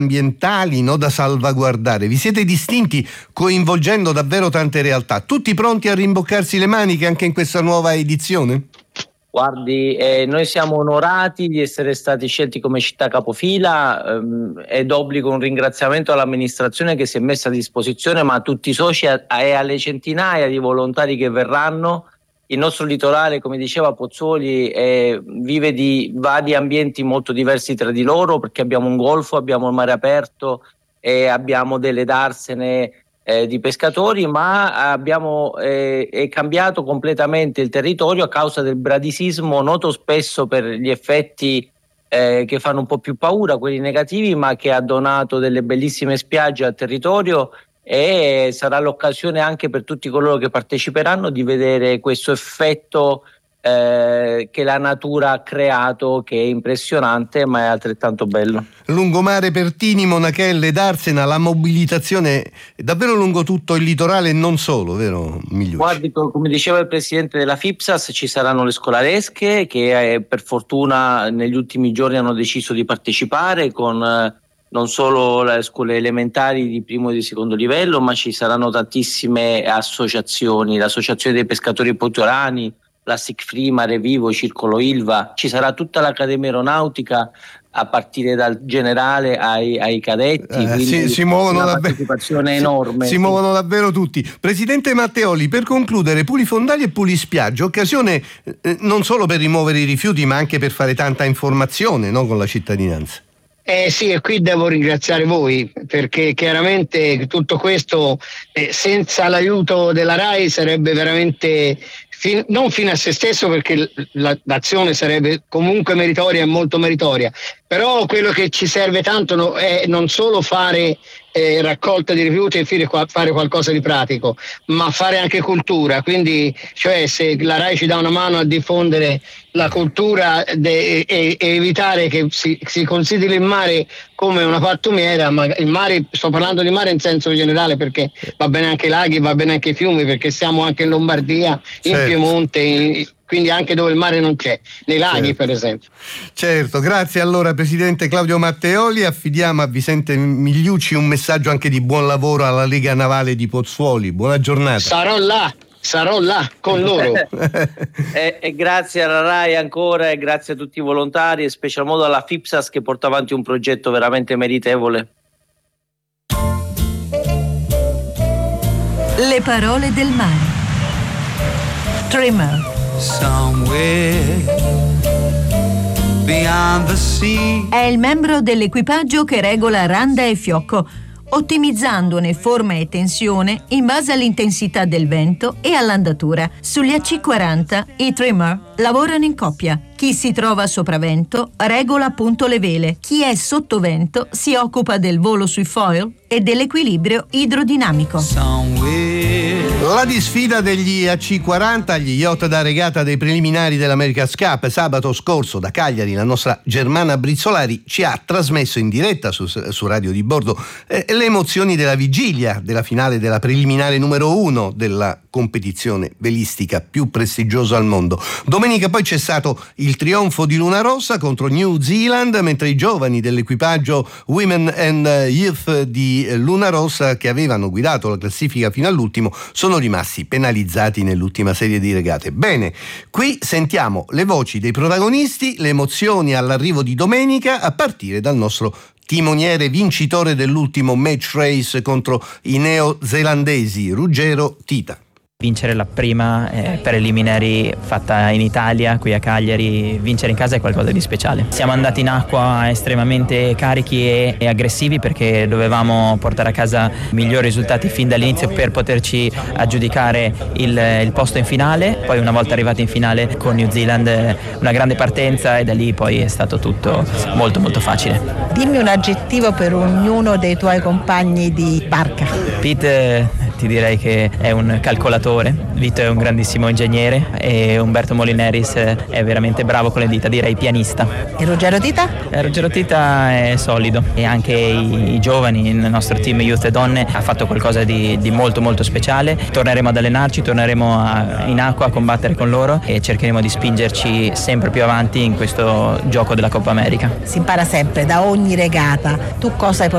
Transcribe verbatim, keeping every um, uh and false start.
ambientali, no, da salvaguardare. Vi siete distinti coinvolgendo davvero tante realtà, tutti pronti a rimboccarsi le maniche anche in questa nuova edizione? Guardi, eh, noi siamo onorati di essere stati scelti come città capofila ehm, ed obbligo un ringraziamento all'amministrazione che si è messa a disposizione, ma a tutti i soci e alle centinaia di volontari che verranno. Il nostro litorale, come diceva Pozzuoli, eh, vive di vari ambienti molto diversi tra di loro, perché abbiamo un golfo, abbiamo il mare aperto e abbiamo delle darsene Eh, di pescatori, ma abbiamo eh, è cambiato completamente il territorio a causa del bradisismo, noto spesso per gli effetti eh, che fanno un po' più paura, quelli negativi, ma che ha donato delle bellissime spiagge al territorio, e sarà l'occasione anche per tutti coloro che parteciperanno di vedere questo effetto Eh, che la natura ha creato, che è impressionante ma è altrettanto bello. Lungomare, Pertini, Monachelle, Darsena, la mobilitazione è davvero lungo tutto il litorale e non solo, vero Migliucci? Guardi, come diceva il presidente della FIPSAS, ci saranno le scolaresche che eh, per fortuna negli ultimi giorni hanno deciso di partecipare con eh, non solo le scuole elementari di primo e di secondo livello, ma ci saranno tantissime associazioni, l'associazione dei pescatori portuani, Plastic Free, Mare Vivo, Circolo Ilva, ci sarà tutta l'Accademia Aeronautica a partire dal generale ai, ai cadetti, eh, quindi si, si muovono una davvero, partecipazione enorme. Si, si muovono davvero tutti. Presidente Matteoli, per concludere, Pulifondali e Pulispiagge, occasione eh, non solo per rimuovere i rifiuti ma anche per fare tanta informazione, no, con la cittadinanza. Eh sì, e qui devo ringraziare voi, perché chiaramente tutto questo eh, senza l'aiuto della RAI sarebbe veramente fin, non fine a se stesso, perché la, l'azione sarebbe comunque meritoria e molto meritoria, però quello che ci serve tanto no, è non solo fare eh, raccolta di rifiuti e fare qualcosa di pratico, ma fare anche cultura, quindi cioè se la RAI ci dà una mano a diffondere la cultura de, e, e evitare che si, si consideri il mare come una pattumiera, ma il mare, sto parlando di mare in senso generale, perché va bene anche i laghi, va bene anche i fiumi, perché siamo anche in Lombardia, in certo. Piemonte, in, quindi anche dove il mare non c'è, nei laghi certo. per esempio. Certo, grazie allora Presidente Claudio Matteoli. Affidiamo a Vicente Migliucci un messaggio anche di buon lavoro alla Lega Navale di Pozzuoli. Buona giornata. Sarò là. Sarò là con loro. e, e grazie alla RAI ancora, e grazie a tutti i volontari, e special modo alla FIPSAS che porta avanti un progetto veramente meritevole. Le parole del mare. Trimmer. Somewhere beyond the sea. È il membro dell'equipaggio che regola randa e fiocco, ottimizzandone forma e tensione in base all'intensità del vento e all'andatura. Sugli A C quaranta i trimmer lavorano in coppia. Chi si trova a sopravvento regola appunto le vele. Chi è sottovento si occupa del volo sui foil e dell'equilibrio idrodinamico. La disfida degli A C quaranta, gli yacht da regata dei preliminari dell'America's Cup, sabato scorso da Cagliari la nostra Germana Brizzolari ci ha trasmesso in diretta su, su Radio di Bordo eh, le emozioni della vigilia della finale della preliminare numero uno della competizione velistica più prestigiosa al mondo. Domenica poi c'è stato il trionfo di Luna Rossa contro New Zealand, mentre i giovani dell'equipaggio Women and Youth di Luna Rossa, che avevano guidato la classifica fino all'ultimo, sono rimasti penalizzati nell'ultima serie di regate. Bene, qui sentiamo le voci dei protagonisti, le emozioni all'arrivo di domenica, a partire dal nostro timoniere vincitore dell'ultimo match race contro i neozelandesi, Ruggero Tita. Vincere la prima eh, preliminari fatta in Italia, qui a Cagliari, vincere in casa è qualcosa di speciale. Siamo andati in acqua estremamente carichi e, e aggressivi, perché dovevamo portare a casa migliori risultati fin dall'inizio per poterci aggiudicare il, il posto in finale. Poi una volta arrivati in finale con New Zealand, una grande partenza, e da lì poi è stato tutto molto molto facile. Dimmi un aggettivo per ognuno dei tuoi compagni di barca. Pete, ti direi che è un calcolatore, Vito è un grandissimo ingegnere e Umberto Molineris è veramente bravo con le dita, direi pianista. E Ruggero Tita? Eh, Ruggero Tita è solido, e anche i, i giovani, il nostro team Youth e Donne ha fatto qualcosa di, di molto molto speciale. Torneremo ad allenarci, torneremo a, in acqua a combattere con loro e cercheremo di spingerci sempre più avanti in questo gioco della Coppa America. Si impara sempre da ogni regata. Tu cosa hai portato